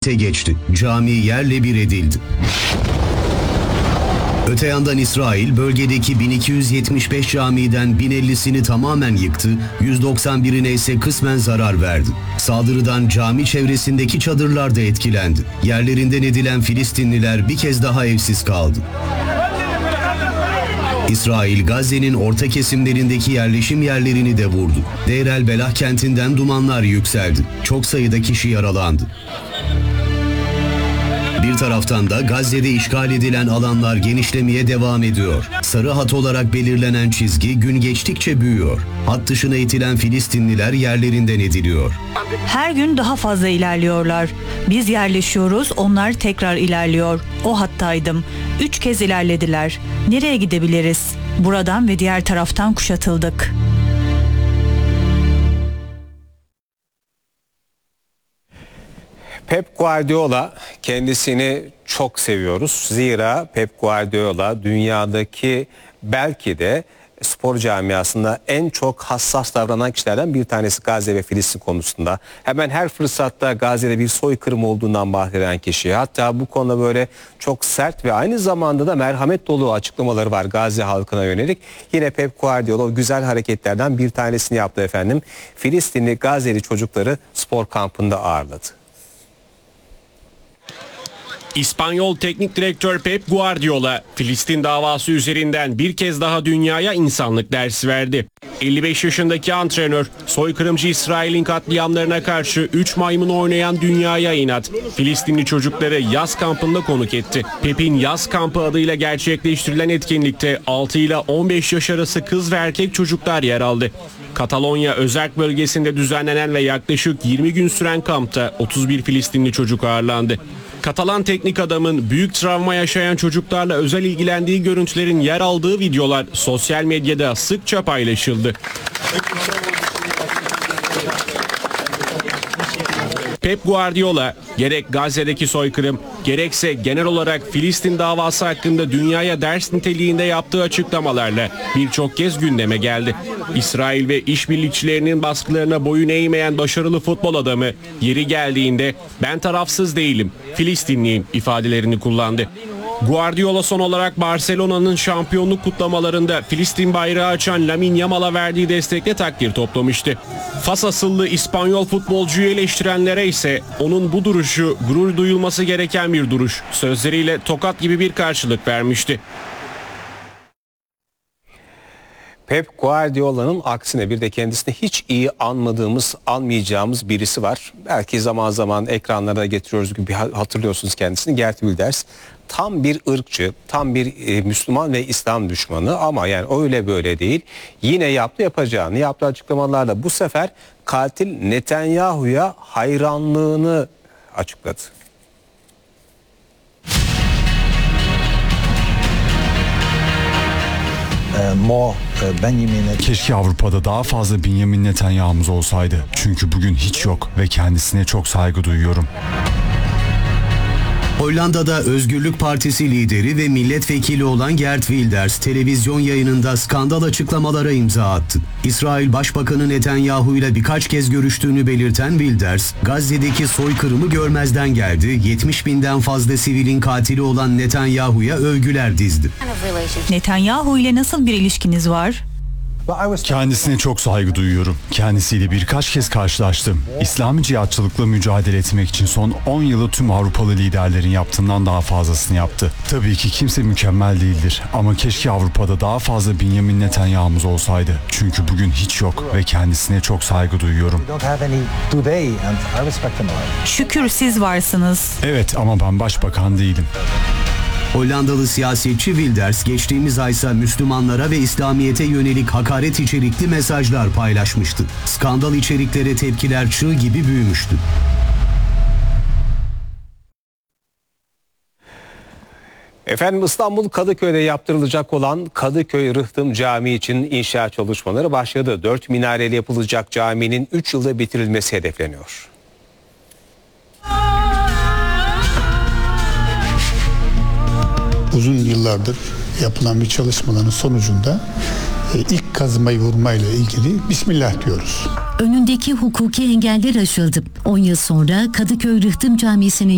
harekete geçti. Cami yerle bir edildi. Öte yandan İsrail bölgedeki 1275 camiden 1050'sini tamamen yıktı, 191'ine ise kısmen zarar verdi. Saldırıdan cami çevresindeki çadırlar da etkilendi. Yerlerinden edilen Filistinliler bir kez daha evsiz kaldı. İsrail, Gazze'nin orta kesimlerindeki yerleşim yerlerini de vurdu. Deir el-Belah kentinden dumanlar yükseldi. Çok sayıda kişi yaralandı. Bir taraftan da Gazze'de işgal edilen alanlar genişlemeye devam ediyor. Sarı hat olarak belirlenen çizgi gün geçtikçe büyüyor. Hat dışına itilen Filistinliler yerlerinden ediliyor. Her gün daha fazla ilerliyorlar. Biz yerleşiyoruz, onlar tekrar ilerliyor. O hattaydım. 3 kez ilerlediler. Nereye gidebiliriz? Buradan ve diğer taraftan kuşatıldık. Pep Guardiola, kendisini çok seviyoruz. Zira Pep Guardiola dünyadaki belki de spor camiasında en çok hassas davranan kişilerden bir tanesi Gazze ve Filistin konusunda. Hemen her fırsatta Gazze'de bir soykırım olduğundan bahseden kişi. Hatta bu konuda böyle çok sert ve aynı zamanda da merhamet dolu açıklamaları var Gazze halkına yönelik. Yine Pep Guardiola o güzel hareketlerden bir tanesini yaptı efendim. Filistinli Gazze'li çocukları spor kampında ağırladı. İspanyol Teknik Direktör Pep Guardiola, Filistin davası üzerinden bir kez daha dünyaya insanlık dersi verdi. 55 yaşındaki antrenör, soykırımcı İsrail'in katliamlarına karşı 3 maymun oynayan dünyaya inat, Filistinli çocukları yaz kampında konuk etti. Pep'in yaz kampı adıyla gerçekleştirilen etkinlikte 6 ile 15 yaş arası kız ve erkek çocuklar yer aldı. Katalonya özerk bölgesinde düzenlenen ve yaklaşık 20 gün süren kampta 31 Filistinli çocuk ağırlandı. Katalan teknik adamın büyük travma yaşayan çocuklarla özel ilgilendiği görüntülerin yer aldığı videolar sosyal medyada sıkça paylaşıldı. Pep Guardiola gerek Gazze'deki soykırım gerekse genel olarak Filistin davası hakkında dünyaya ders niteliğinde yaptığı açıklamalarla birçok kez gündeme geldi. İsrail ve işbirlikçilerinin baskılarına boyun eğmeyen başarılı futbol adamı yeri geldiğinde ben tarafsız değilim, Filistinliyim ifadelerini kullandı. Guardiola son olarak Barcelona'nın şampiyonluk kutlamalarında Filistin bayrağı açan Lamine Yamal'a verdiği destekle takdir toplamıştı. Fas asıllı İspanyol futbolcuyu eleştirenlere ise onun bu duruşu gurur duyulması gereken bir duruş sözleriyle tokat gibi bir karşılık vermişti. Pep Guardiola'nın aksine bir de kendisini hiç iyi anmayacağımız birisi var. Belki zaman zaman ekranlara getiriyoruz gibi hatırlıyorsunuz kendisini. Gert Wilders. Tam bir ırkçı, tam bir Müslüman ve İslam düşmanı ama yani öyle böyle değil. Yine yaptığı açıklamalarla bu sefer katil Netanyahu'ya hayranlığını açıkladı. Keşke Avrupa'da daha fazla Benjamin Netanyahu'muz olsaydı. Çünkü bugün hiç yok ve kendisine çok saygı duyuyorum. Hollanda'da Özgürlük Partisi lideri ve milletvekili olan Gert Wilders televizyon yayınında skandal açıklamalara imza attı. İsrail Başbakanı Netanyahu ile birkaç kez görüştüğünü belirten Wilders, Gazze'deki soykırımı görmezden geldi, 70.000'den fazla sivilin katili olan Netanyahu'ya övgüler dizdi. Netanyahu ile nasıl bir ilişkiniz var? Kendisine çok saygı duyuyorum. Kendisiyle birkaç kez karşılaştım. İslami cihatçılıkla mücadele etmek için son 10 yılı tüm Avrupalı liderlerin yaptığından daha fazlasını yaptı. Tabii ki kimse mükemmel değildir ama keşke Avrupa'da daha fazla Benjamin Netanyahu'muz olsaydı. Çünkü bugün hiç yok ve kendisine çok saygı duyuyorum. Şükür siz varsınız. Evet ama ben başbakan değilim. Hollandalı siyasetçi Wilders geçtiğimiz aysa Müslümanlara ve İslamiyet'e yönelik hakaret içerikli mesajlar paylaşmıştı. Skandal içeriklere tepkiler çığ gibi büyümüştü. Efendim İstanbul Kadıköy'de yaptırılacak olan Kadıköy Rıhtım Camii için inşaat çalışmaları başladı. 4 minareli yapılacak caminin 3 yılda bitirilmesi hedefleniyor. Uzun yıllardır yapılan bir çalışmaların sonucunda ilk kazmayı vurmayla ilgili Bismillah diyoruz. Önündeki hukuki engeller aşıldı. 10 yıl sonra Kadıköy Rıhtım Camisi'nin